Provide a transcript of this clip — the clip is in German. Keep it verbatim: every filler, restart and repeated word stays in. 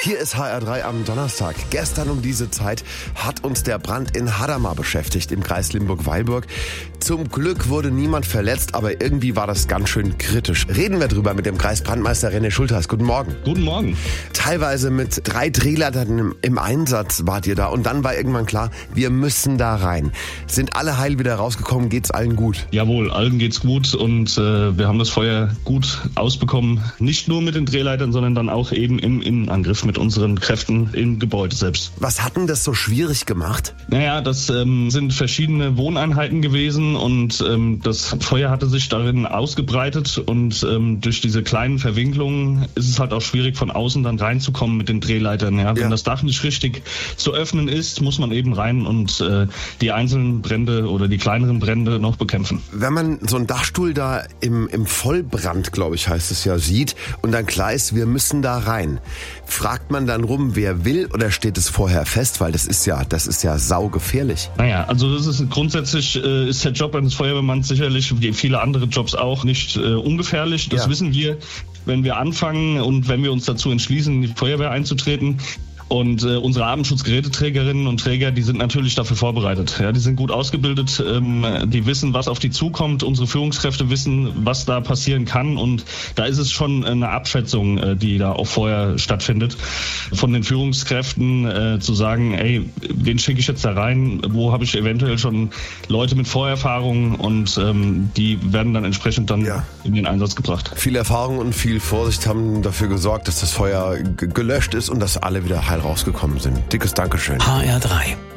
Hier ist H R drei am Donnerstag. Gestern um diese Zeit hat uns der Brand in Hadamar beschäftigt, im Kreis Limburg-Weilburg. Zum Glück wurde niemand verletzt, aber irgendwie war das ganz schön kritisch. Reden wir drüber mit dem Kreisbrandmeister René Schultheiß. Guten Morgen. Guten Morgen. Teilweise mit drei Drehleitern im, im Einsatz wart ihr da und dann war irgendwann klar, wir müssen da rein. Sind alle heil wieder rausgekommen? Geht's allen gut? Jawohl, allen geht's gut und äh, wir haben das Feuer gut ausbekommen. Nicht nur mit den Drehleitern, sondern dann auch eben im Innenangriff mit unseren Kräften im Gebäude selbst. Was hat denn das so schwierig gemacht? Naja, das ähm, sind verschiedene Wohneinheiten gewesen und ähm, das Feuer hatte sich darin ausgebreitet und ähm, durch diese kleinen Verwinklungen ist es halt auch schwierig, von außen dann reinzukommen mit den Drehleitern. Ja? Wenn Ja. das Dach nicht richtig zu öffnen ist, muss man eben rein und äh, die einzelnen Brände oder die kleineren Brände noch bekämpfen. Wenn man so einen Dachstuhl da im, im Vollbrand, glaube ich, heißt es ja, sieht und dann klar ist, wir müssen da rein, fragt man dann rum, wer will, oder steht es vorher fest? Weil das ist ja, das ist ja saugefährlich. Naja, also das ist grundsätzlich äh, ist der Job eines Feuerwehrmanns sicherlich, wie viele andere Jobs auch, nicht äh, ungefährlich. Das Ja. wissen wir, wenn wir anfangen und wenn wir uns dazu entschließen, in die Feuerwehr einzutreten. Und äh, unsere Atemschutzgeräteträgerinnen und Träger, die sind natürlich dafür vorbereitet. Ja, die sind gut ausgebildet, ähm, die wissen, was auf die zukommt. Unsere Führungskräfte wissen, was da passieren kann. Und da ist es schon eine Abschätzung, äh, die da auch vorher stattfindet. Von den Führungskräften äh, zu sagen, ey, wen schicke ich jetzt da rein? Wo habe ich eventuell schon Leute mit Vorerfahrung? Und ähm, die werden dann entsprechend dann Ja. in den Einsatz gebracht. Viel Erfahrung und viel Vorsicht haben dafür gesorgt, dass das Feuer g- gelöscht ist und dass alle wieder heil rausgekommen sind. Dickes Dankeschön. H R drei